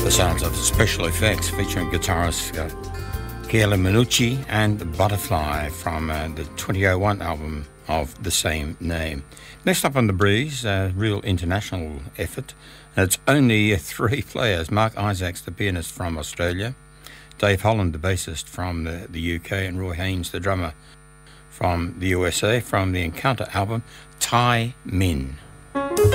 The sounds of Special Effects featuring guitarist Chiara Minucci and Butterfly from the 2001 album of the same name. Next up on The Breeze, a real international effort. And it's only three players. Mark Isaacs, the pianist from Australia, Dave Holland, the bassist from the UK, and Roy Haynes, the drummer from the USA, from the Encounter album, Tai Min.